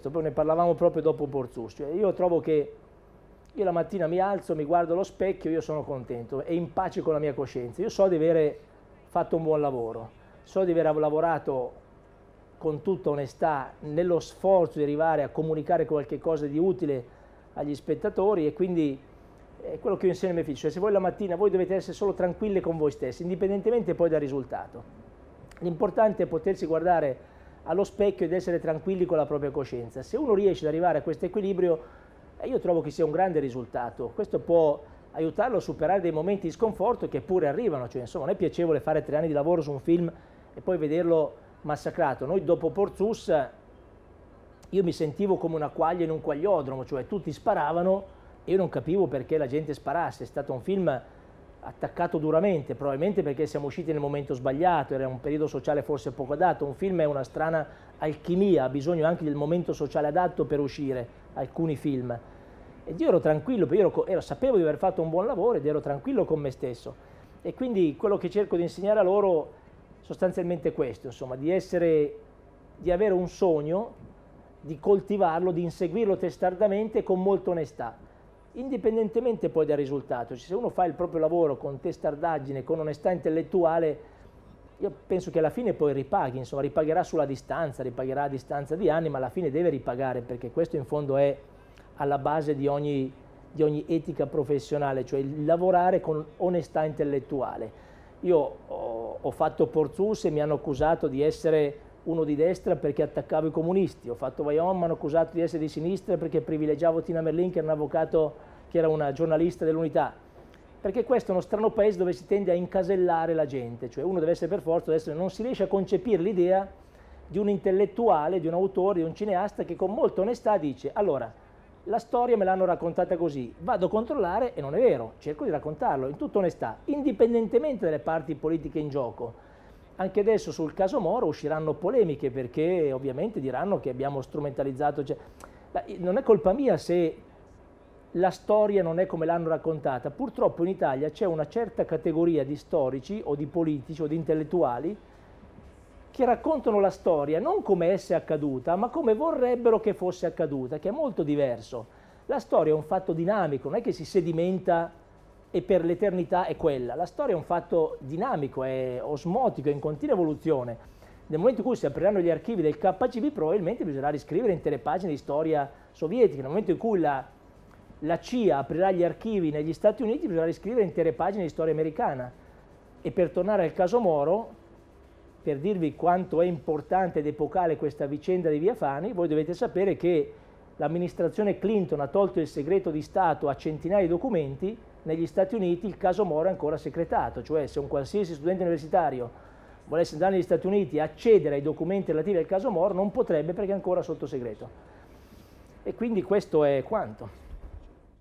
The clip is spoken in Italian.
questo, poi ne parlavamo proprio dopo Porzus, cioè io trovo che io la mattina mi alzo, mi guardo allo specchio, io sono contento e in pace con la mia coscienza. Io so di aver fatto un buon lavoro, so di aver lavorato con tutta onestà nello sforzo di arrivare a comunicare qualche cosa di utile agli spettatori e quindi è quello che io insegno ai miei figli, cioè se voi la mattina voi dovete essere solo tranquilli con voi stessi, indipendentemente poi dal risultato. L'importante è potersi guardare allo specchio ed essere tranquilli con la propria coscienza. Se uno riesce ad arrivare a questo equilibrio, io trovo che sia un grande risultato. Questo può aiutarlo a superare dei momenti di sconforto che pure arrivano, cioè insomma non è piacevole fare 3 anni di lavoro su un film e poi vederlo massacrato. Noi dopo Porzus io mi sentivo come una quaglia in un quagliodromo, cioè tutti sparavano e io non capivo perché la gente sparasse. È stato un film attaccato duramente, probabilmente perché siamo usciti nel momento sbagliato, era un periodo sociale forse poco adatto. Un film è una strana alchimia, ha bisogno anche del momento sociale adatto per uscire, alcuni film. Ed io ero tranquillo, perché sapevo di aver fatto un buon lavoro ed ero tranquillo con me stesso. E quindi quello che cerco di insegnare a loro sostanzialmente è questo, insomma, di avere un sogno, di coltivarlo, di inseguirlo testardamente con molta onestà, indipendentemente poi dal risultato. Se uno fa il proprio lavoro con testardaggine, con onestà intellettuale, io penso che alla fine poi ripaghi, insomma, ripagherà sulla distanza, ripagherà a distanza di anni, ma alla fine deve ripagare, perché questo in fondo è alla base di ogni etica professionale, cioè il lavorare con onestà intellettuale. Io ho fatto Porzus e mi hanno accusato di essere uno di destra perché attaccavo i comunisti, ho fatto Vajont, mi hanno accusato di essere di sinistra perché privilegiavo Tina Merlin, che era un avvocato, che era una giornalista dell'Unità, perché questo è uno strano paese dove si tende a incasellare la gente, cioè uno deve essere per forza, non si riesce a concepire l'idea di un intellettuale, di un autore, di un cineasta che con molta onestà dice: allora, la storia me l'hanno raccontata così, vado a controllare e non è vero, cerco di raccontarlo in tutta onestà, indipendentemente dalle parti politiche in gioco. Anche adesso sul caso Moro usciranno polemiche perché ovviamente diranno che abbiamo strumentalizzato, cioè, non è colpa mia se la storia non è come l'hanno raccontata. Purtroppo in Italia c'è una certa categoria di storici o di politici o di intellettuali che raccontano la storia non come essa è accaduta, ma come vorrebbero che fosse accaduta, che è molto diverso. La storia è un fatto dinamico, non è che si sedimenta e per l'eternità è quella. La storia è un fatto dinamico, è osmotico, è in continua evoluzione. Nel momento in cui si apriranno gli archivi del KGB probabilmente bisognerà riscrivere intere pagine di storia sovietica. Nel momento in cui la CIA aprirà gli archivi negli Stati Uniti bisognerà riscrivere intere pagine di storia americana. E per tornare al caso Moro, per dirvi quanto è importante ed epocale questa vicenda di Via Fani, voi dovete sapere che l'amministrazione Clinton ha tolto il segreto di Stato a centinaia di documenti. Negli Stati Uniti il caso Moro è ancora segretato, cioè se un qualsiasi studente universitario volesse andare negli Stati Uniti e accedere ai documenti relativi al caso Moro non potrebbe perché è ancora sotto segreto. E quindi questo è quanto.